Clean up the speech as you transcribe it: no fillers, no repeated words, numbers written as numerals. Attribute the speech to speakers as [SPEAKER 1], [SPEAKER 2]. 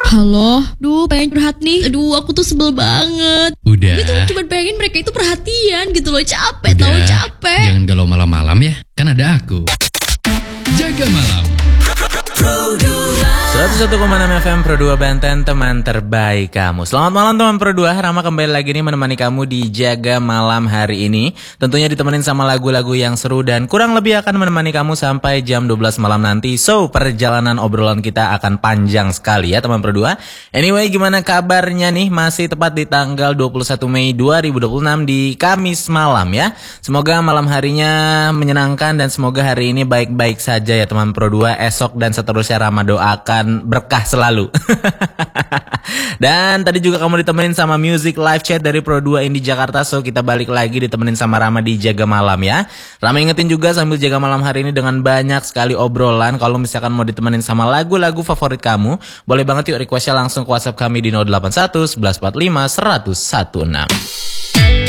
[SPEAKER 1] Halo, pengen curhat nih. Aku tuh sebel banget.
[SPEAKER 2] Udah.
[SPEAKER 1] Gue tuh cuma pengen mereka itu perhatian gitu loh. Capek,
[SPEAKER 2] Udah.
[SPEAKER 1] tahu capek.
[SPEAKER 2] Jangan galau malam-malam ya, kan ada aku. Jaga malam.
[SPEAKER 3] 101,6 FM Pro 2 Banten, teman terbaik kamu. Selamat malam teman Pro 2, Rama kembali lagi nih menemani kamu di Jaga Malam hari ini. Tentunya ditemenin sama lagu-lagu yang seru dan kurang lebih akan menemani kamu sampai jam 12 malam nanti. So, perjalanan obrolan kita akan panjang sekali ya teman Pro 2. Anyway, gimana kabarnya nih? Masih tepat di tanggal 21 Mei 2026 di Kamis malam ya. Semoga malam harinya menyenangkan dan semoga hari ini baik-baik saja ya teman Pro 2. Esok dan seterusnya Rama doakan berkah selalu. Dan tadi juga kamu ditemenin sama music live chat dari Pro 2 Indie Jakarta. So kita balik lagi ditemenin sama Rama di Jaga Malam ya. Rama ingetin juga sambil jaga malam hari ini dengan banyak sekali obrolan. Kalau misalkan mau ditemenin sama lagu-lagu favorit kamu, boleh banget yuk requestnya langsung ke WhatsApp kami di 081 1145 1016.